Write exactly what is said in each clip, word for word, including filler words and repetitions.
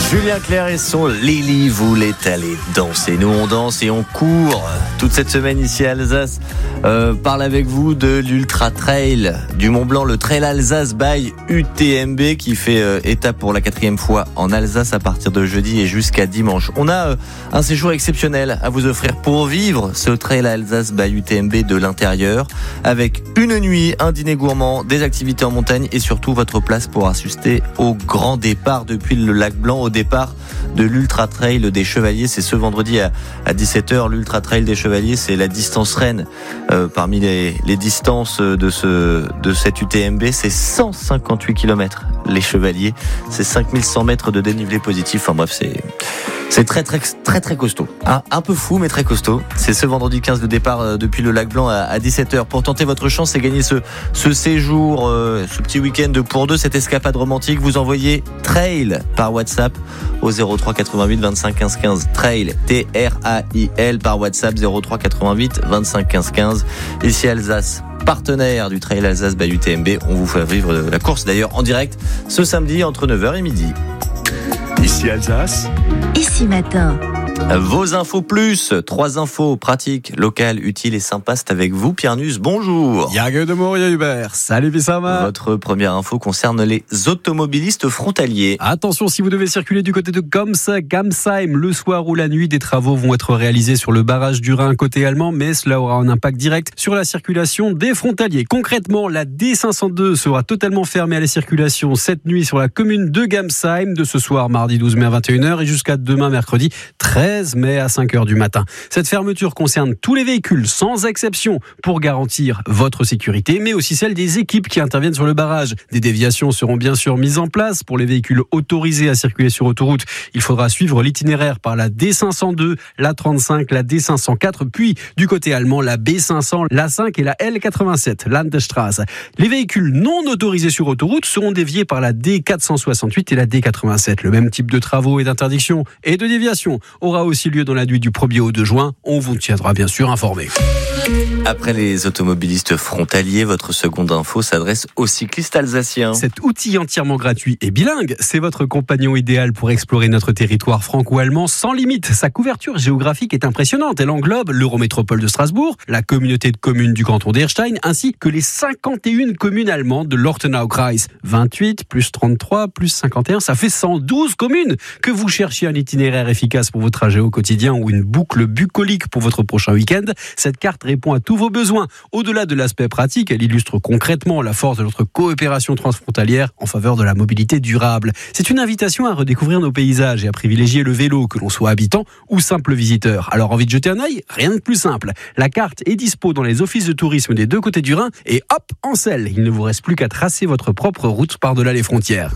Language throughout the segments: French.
Julien Clerc et son Lily voulait aller danser. Nous on danse et on court toute cette semaine ici à Alsace. Euh, parle avec vous de l'Ultra Trail du Mont Blanc, le Trail Alsace by U T M B qui fait euh, étape pour la quatrième fois en Alsace à partir de jeudi et jusqu'à dimanche. On a euh, un séjour exceptionnel à vous offrir pour vivre ce Trail Alsace by U T M B de l'intérieur avec une nuit, un dîner gourmand, des activités en montagne et surtout votre place pour assister au grand départ depuis le lac Blanc au départ de l'Ultra Trail des Chevaliers. C'est ce vendredi à, à dix-sept heures. L'Ultra Trail des Chevaliers, c'est la distance reine euh, parmi les, les distances de, ce, de cette U T M B. C'est cent cinquante-huit kilomètres, les Chevaliers. C'est cinq mille cent mètres de dénivelé positif. Enfin bref, c'est... C'est très très très très costaud. Un, un peu fou mais très costaud. C'est ce vendredi quinze de départ euh, depuis le lac Blanc à, à dix-sept heures. Pour tenter votre chance et gagner ce, ce séjour, euh, ce petit week-end pour deux, cette escapade romantique, vous envoyez Trail par WhatsApp au zéro trois quatre-vingt-huit vingt-cinq quinze quinze. Trail, T R A I L par WhatsApp zéro trois quatre-vingt-huit vingt-cinq quinze quinze. Ici Alsace, partenaire du Trail Alsace by U T M B. On vous fait vivre la course d'ailleurs en direct ce samedi entre neuf heures et midi. Ici Alsace. Ici Matin. Vos infos plus, trois infos pratiques, locales, utiles et sympas, c'est avec vous Pierre Nusse, bonjour. Yage de Moria Hubert, salut Bissama. Votre première info concerne les automobilistes frontaliers. Attention, si vous devez circuler du côté de Gamsa, Gamsheim, le soir ou la nuit, des travaux vont être réalisés sur le barrage du Rhin côté allemand, mais cela aura un impact direct sur la circulation des frontaliers. Concrètement, la D cinq cent deux sera totalement fermée à la circulation cette nuit sur la commune de Gamsheim, de ce soir mardi douze mai à vingt et une heures et jusqu'à demain mercredi treize mai à cinq heures du matin. Cette fermeture concerne tous les véhicules sans exception pour garantir votre sécurité, mais aussi celle des équipes qui interviennent sur le barrage. Des déviations seront bien sûr mises en place pour les véhicules autorisés à circuler sur autoroute. Il faudra suivre l'itinéraire par la D cinq cent deux, la trente-cinq, la D cinq cent quatre, puis du côté allemand la B cinq cents, l'A cinq et la L quatre-vingt-sept, Landstraße. Les véhicules non autorisés sur autoroute seront déviés par la D quatre cent soixante-huit et la D quatre-vingt-sept. Le même type de travaux et d'interdiction et de déviation aura aussi lieu dans la nuit du premier au deux juin. On vous tiendra bien sûr informé. Après les automobilistes frontaliers, votre seconde info s'adresse aux cyclistes alsaciens. Cet outil entièrement gratuit et bilingue, c'est votre compagnon idéal pour explorer notre territoire franco-allemand sans limite. Sa couverture géographique est impressionnante. Elle englobe l'Eurométropole de Strasbourg, la communauté de communes du canton d'Erstein, ainsi que les cinquante et une communes allemandes de l'Ortenau-Kreis. vingt-huit plus trente-trois plus cinquante et un, ça fait cent douze communes. Que vous cherchiez un itinéraire efficace pour votre trajet au quotidien ou une boucle bucolique pour votre prochain week-end, cette carte répond à tous vos besoins. Au-delà de l'aspect pratique, elle illustre concrètement la force de notre coopération transfrontalière en faveur de la mobilité durable. C'est une invitation à redécouvrir nos paysages et à privilégier le vélo, que l'on soit habitant ou simple visiteur. Alors, envie de jeter un œil ? Rien de plus simple. La carte est dispo dans les offices de tourisme des deux côtés du Rhin et hop, en selle. Il ne vous reste plus qu'à tracer votre propre route par-delà les frontières.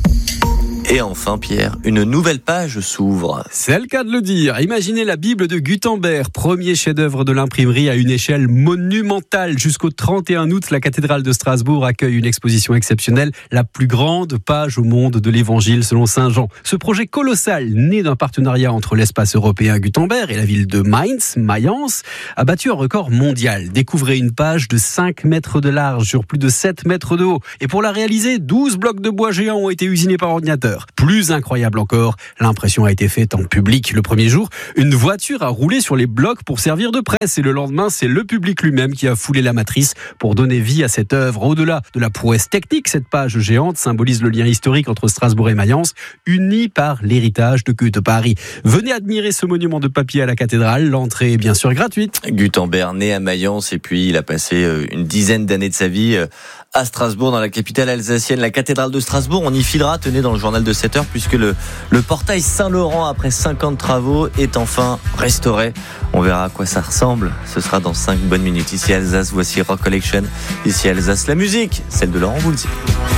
Et enfin, Pierre, une nouvelle page s'ouvre. C'est le cas de le dire. Imaginez la Bible de Gutenberg, premier chef-d'œuvre de l'imprimerie à une échelle monumentale. Jusqu'au trente et un août, la cathédrale de Strasbourg accueille une exposition exceptionnelle, la plus grande page au monde de l'évangile selon saint Jean. Ce projet colossal, né d'un partenariat entre l'espace européen Gutenberg et la ville de Mainz, Mayence, a battu un record mondial. Découvrez une page de cinq mètres de large sur plus de sept mètres de haut. Et pour la réaliser, douze blocs de bois géants ont été usinés par ordinateur. Plus incroyable encore, l'impression a été faite en public le premier jour. Une voiture a roulé sur les blocs pour servir de presse et le lendemain, c'est le public lui-même qui a foulé la matrice pour donner vie à cette œuvre. Au-delà de la prouesse technique, cette page géante symbolise le lien historique entre Strasbourg et Mayence, uni par l'héritage de Goethe Paris. Venez admirer ce monument de papier à la cathédrale. L'entrée est bien sûr gratuite. Gutenberg, né à Mayence, et puis il a passé une dizaine d'années de sa vie à Strasbourg, dans la capitale alsacienne, la cathédrale de Strasbourg. On y filera, tenez, dans le journal de sept heures, puisque le, le portail Saint-Laurent, après cinquante travaux, est enfin restauré. On verra à quoi ça ressemble. Ce sera dans cinq bonnes minutes. Ici Alsace, voici Rock Collection. Ici Alsace, la musique, celle de Laurent Voulzy.